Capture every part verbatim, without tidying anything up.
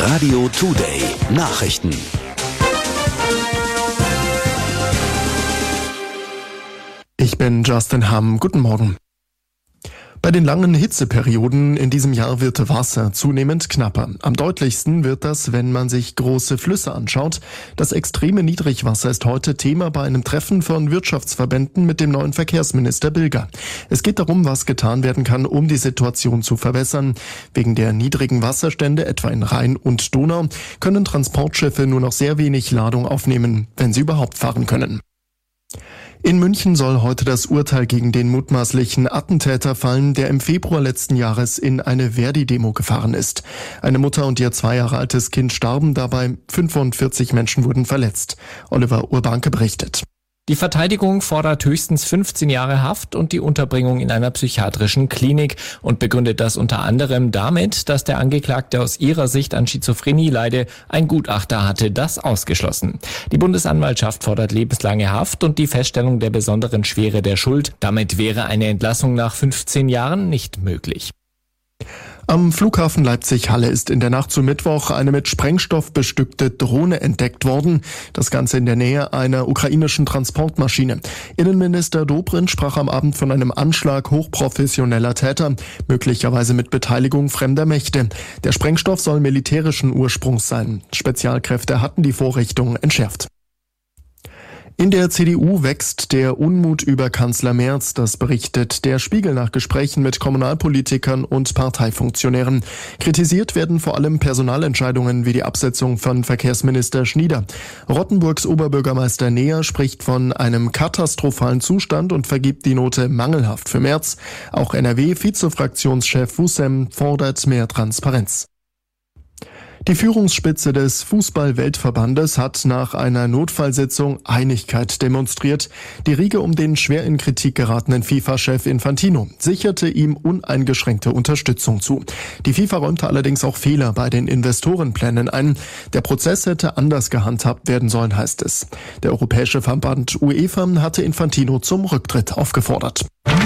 Radio Today Nachrichten. Ich bin Justin Hamm. Guten Morgen. Bei den langen Hitzeperioden in diesem Jahr wird Wasser zunehmend knapper. Am deutlichsten wird das, wenn man sich große Flüsse anschaut. Das extreme Niedrigwasser ist heute Thema bei einem Treffen von Wirtschaftsverbänden mit dem neuen Verkehrsminister Bilger. Es geht darum, was getan werden kann, um die Situation zu verbessern. Wegen der niedrigen Wasserstände, etwa in Rhein und Donau, können Transportschiffe nur noch sehr wenig Ladung aufnehmen, wenn sie überhaupt fahren können. In München soll heute das Urteil gegen den mutmaßlichen Attentäter fallen, der im Februar letzten Jahres in eine Verdi-Demo gefahren ist. Eine Mutter und ihr zwei Jahre altes Kind starben dabei, fünfundvierzig Menschen wurden verletzt. Oliver Urbanke berichtet. Die Verteidigung fordert höchstens fünfzehn Jahre Haft und die Unterbringung in einer psychiatrischen Klinik und begründet das unter anderem damit, dass der Angeklagte aus ihrer Sicht an Schizophrenie leide. Ein Gutachter hatte das ausgeschlossen. Die Bundesanwaltschaft fordert lebenslange Haft und die Feststellung der besonderen Schwere der Schuld. Damit wäre eine Entlassung nach fünfzehn Jahren nicht möglich. Am Flughafen Leipzig-Halle ist in der Nacht zu Mittwoch eine mit Sprengstoff bestückte Drohne entdeckt worden. Das Ganze in der Nähe einer ukrainischen Transportmaschine. Innenminister Dobrindt sprach am Abend von einem Anschlag hochprofessioneller Täter, möglicherweise mit Beteiligung fremder Mächte. Der Sprengstoff soll militärischen Ursprungs sein. Spezialkräfte hatten die Vorrichtung entschärft. In der C D U wächst der Unmut über Kanzler Merz, das berichtet der Spiegel nach Gesprächen mit Kommunalpolitikern und Parteifunktionären. Kritisiert werden vor allem Personalentscheidungen wie die Absetzung von Verkehrsminister Schnieder. Rottenburgs Oberbürgermeister Neher spricht von einem katastrophalen Zustand und vergibt die Note mangelhaft für Merz. Auch N R W-Vizefraktionschef Wussem fordert mehr Transparenz. Die Führungsspitze des Fußball-Weltverbandes hat nach einer Notfallsitzung Einigkeit demonstriert. Die Riege um den schwer in Kritik geratenen FIFA-Chef Infantino sicherte ihm uneingeschränkte Unterstützung zu. Die FIFA räumte allerdings auch Fehler bei den Investorenplänen ein. Der Prozess hätte anders gehandhabt werden sollen, heißt es. Der europäische Verband UEFA hatte Infantino zum Rücktritt aufgefordert.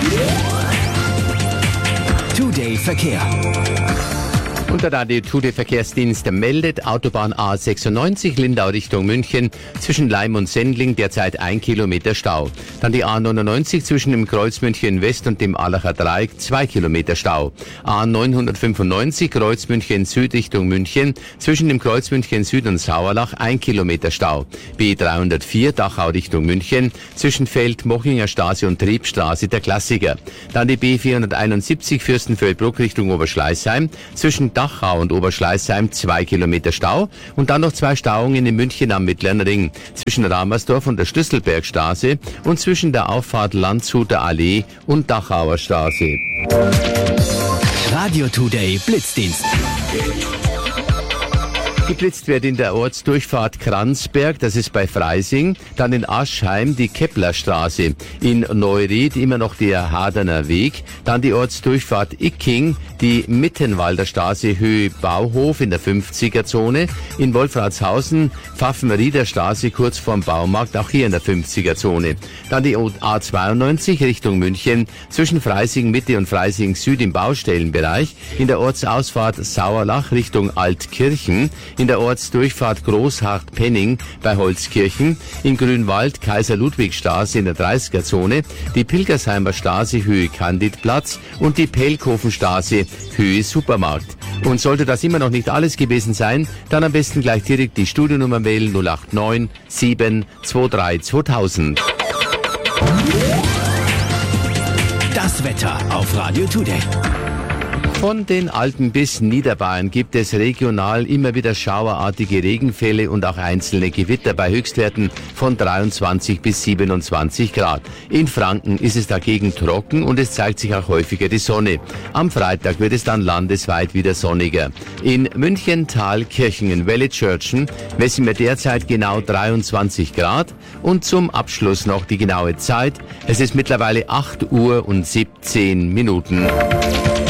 Today Verkehr. Und der Radio Today Verkehrsdienst meldet Autobahn A sechsundneunzig Lindau Richtung München zwischen Laim und Sendling derzeit ein Kilometer Stau. Dann die A neunundneunzig zwischen dem Kreuz München West und dem Allacher Dreieck zwei Kilometer Stau. A neunhundertfünfundneunzig Kreuz München Süd Richtung München zwischen dem Kreuz München Süd und Sauerlach ein Kilometer Stau. B dreihundertvier Dachau Richtung München zwischen Feld-Mochinger Straße und Triebstraße der Klassiker. Dann die B vierhunderteinundsiebzig Fürstenfeldbruck Richtung Oberschleißheim zwischen Dachau und Oberschleißheim zwei Kilometer Stau und dann noch zwei Stauungen in München am Mittleren Ring zwischen Ramersdorf und der Schlüsselbergstraße und zwischen der Auffahrt Landshuter Allee und Dachauer Straße. Radio Today Blitzdienst. Geblitzt wird in der Ortsdurchfahrt Kranzberg, das ist bei Freising, dann in Aschheim die Keplerstraße, in Neuried immer noch der Haderner Weg, dann die Ortsdurchfahrt Icking, die Mittenwalder Straße Höhe Bauhof in der fünfziger Zone, in Wolfratshausen Pfaffenrieder Straße kurz vorm Baumarkt, auch hier in der fünfziger Zone. Dann die A zweiundneunzig Richtung München zwischen Freising Mitte und Freising Süd im Baustellenbereich, in der Ortsausfahrt Sauerlach Richtung Altkirchen, in der Ortsdurchfahrt Großhardt-Penning bei Holzkirchen, in Grünwald Kaiser-Ludwig-Straße in der dreißiger Zone, die Pilgersheimer Straße Höhe Candidplatz und die Pelkhofenstraße Höhe Supermarkt. Und sollte das immer noch nicht alles gewesen sein, dann am besten gleich direkt die Studionummer wählen null acht neun sieben zwei drei zweitausend. Das Wetter auf Radio Today. Von den Alpen bis Niederbayern gibt es regional immer wieder schauerartige Regenfälle und auch einzelne Gewitter bei Höchstwerten von dreiundzwanzig bis siebenundzwanzig Grad. In Franken ist es dagegen trocken und es zeigt sich auch häufiger die Sonne. Am Freitag wird es dann landesweit wieder sonniger. In München, Tal, Kirchingen, Welle-Tschörtschen messen wir derzeit genau dreiundzwanzig Grad und zum Abschluss noch die genaue Zeit. Es ist mittlerweile acht Uhr und siebzehn Minuten.